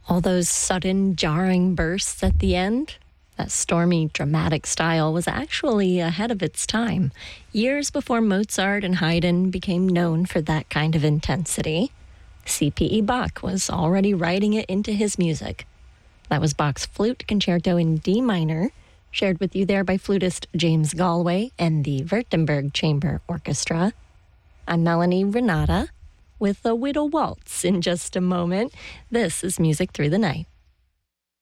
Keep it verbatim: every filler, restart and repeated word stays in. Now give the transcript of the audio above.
All those sudden, jarring bursts at the end, that stormy, dramatic style was actually ahead of its time, years before Mozart and Haydn became known for that kind of intensity. C P E Bach was already writing it into his music. That was Bach's Flute Concerto in D minor, shared with you there by flutist James Galway and the Württemberg Chamber Orchestra. I'm Melanie Renata with a Widow Waltz in just a moment. This is Music Through the Night.